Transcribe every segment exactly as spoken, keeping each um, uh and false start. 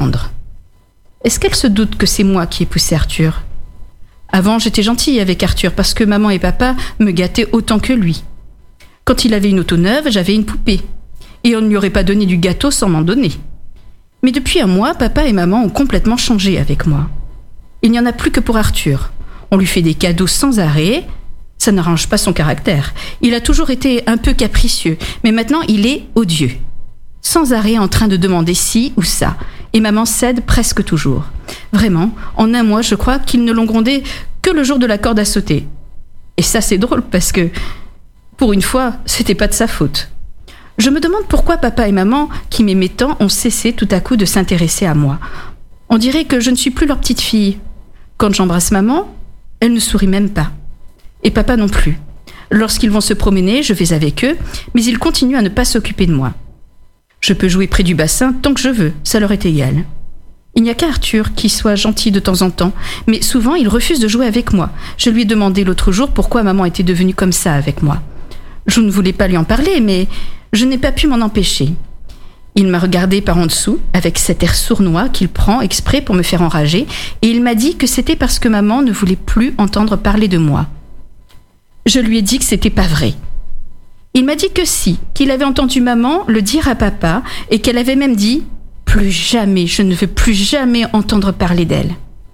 tendre. Est-ce qu'elle se doute que c'est moi qui ai poussé Arthur ? Avant, j'étais gentille avec Arthur parce que maman et papa me gâtaient autant que lui. Quand il avait une auto neuve, j'avais une poupée. Et on ne lui aurait pas donné du gâteau sans m'en donner. Mais depuis un mois, papa et maman ont complètement changé avec moi. Il n'y en a plus que pour Arthur. On lui fait des cadeaux sans arrêt. Ça n'arrange pas son caractère. Il a toujours été un peu capricieux, mais maintenant il est odieux. Sans arrêt en train de demander ci ou ça. Et maman cède presque toujours. Vraiment, en un mois, je crois qu'ils ne l'ont grondé que le jour de la corde à sauter. Et ça, c'est drôle parce que, pour une fois, c'était pas de sa faute. Je me demande pourquoi papa et maman, qui m'aimaient tant, ont cessé tout à coup de s'intéresser à moi. On dirait que je ne suis plus leur petite fille. Quand j'embrasse maman, elle ne sourit même pas. Et papa non plus. Lorsqu'ils vont se promener, je vais avec eux, mais ils continuent à ne pas s'occuper de moi. Je peux jouer près du bassin tant que je veux, ça leur est égal. Il n'y a qu'Arthur qui soit gentil de temps en temps, mais souvent il refuse de jouer avec moi. Je lui ai demandé l'autre jour pourquoi maman était devenue comme ça avec moi. Je ne voulais pas lui en parler, mais je n'ai pas pu m'en empêcher. Il m'a regardé par en dessous, avec cet air sournois qu'il prend exprès pour me faire enrager, et il m'a dit que c'était parce que maman ne voulait plus entendre parler de moi. Je lui ai dit que c'était pas vrai. Il m'a dit que si, qu'il avait entendu maman le dire à papa et qu'elle avait même dit « Plus jamais, je ne veux plus jamais entendre parler d'elle ».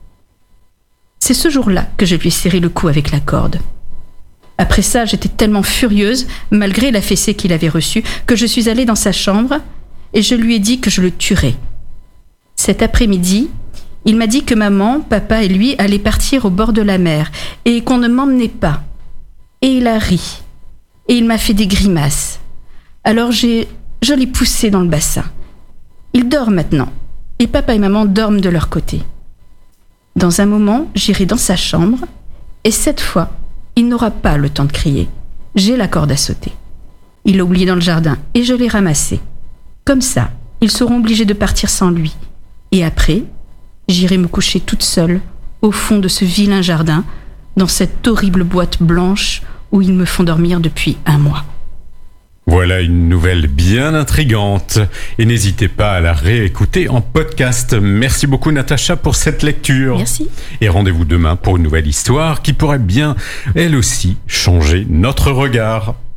C'est ce jour-là que je lui ai serré le cou avec la corde. Après ça, j'étais tellement furieuse, malgré la fessée qu'il avait reçue, que je suis allée dans sa chambre et je lui ai dit que je le tuerais. Cet après-midi, il m'a dit que maman, papa et lui allaient partir au bord de la mer et qu'on ne m'emmenait pas. Et il a ri. Et il m'a fait des grimaces. Alors j'ai, je l'ai poussé dans le bassin. Il dort maintenant. Et papa et maman dorment de leur côté. Dans un moment, j'irai dans sa chambre. Et cette fois, il n'aura pas le temps de crier. J'ai la corde à sauter. Il l'a oublié dans le jardin et je l'ai ramassé. Comme ça, ils seront obligés de partir sans lui. Et après, j'irai me coucher toute seule au fond de ce vilain jardin, dans cette horrible boîte blanche où ils me font dormir depuis un mois. Voilà une nouvelle bien intrigante. Et n'hésitez pas à la réécouter en podcast. Merci beaucoup Natacha pour cette lecture. Merci. Et rendez-vous demain pour une nouvelle histoire qui pourrait bien, elle aussi, changer notre regard.